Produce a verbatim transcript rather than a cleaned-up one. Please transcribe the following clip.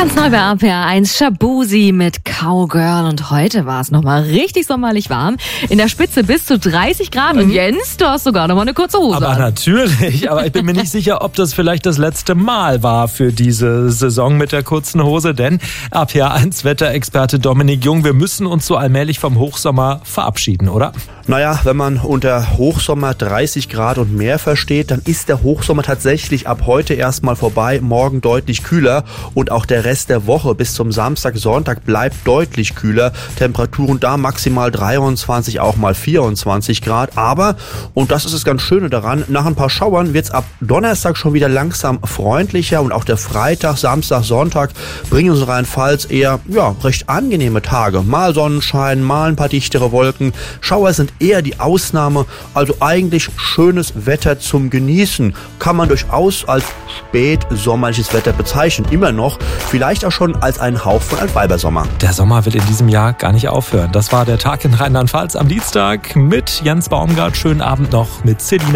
Ganz neu bei A P R eins, Shaboozey mit Cowgirl. Und heute war es nochmal richtig sommerlich warm. In der Spitze bis zu dreißig Grad. Und Jens, du hast sogar nochmal eine kurze Hose Aber an. natürlich. Aber ich bin mir nicht sicher, ob das vielleicht das letzte Mal war für diese Saison mit der kurzen Hose. Denn A P R eins Wetterexperte Dominik Jung, wir müssen uns so allmählich vom Hochsommer verabschieden, oder? Naja, wenn man unter Hochsommer dreißig Grad und mehr versteht, dann ist der Hochsommer tatsächlich ab heute erstmal vorbei, morgen deutlich kühler und auch der Rest der Woche bis zum Samstag, Sonntag bleibt deutlich kühler. Temperaturen da maximal dreiundzwanzig, auch mal vierundzwanzig Grad. Aber, und das ist das ganz Schöne daran, nach ein paar Schauern wird es ab Donnerstag schon wieder langsam freundlicher und auch der Freitag, Samstag, Sonntag bringen uns in Rheinland-Pfalz eher ja, recht angenehme Tage. Mal Sonnenschein, mal ein paar dichtere Wolken. Schauer sind eher die Ausnahme, also eigentlich schönes Wetter zum Genießen. Kann man durchaus als spätsommerliches Wetter bezeichnen, immer noch, vielleicht auch schon als einen Hauch von Altweibersommer. Der Sommer wird in diesem Jahr gar nicht aufhören. Das war der Tag in Rheinland-Pfalz am Dienstag mit Jens Baumgart. Schönen Abend noch mit Celine.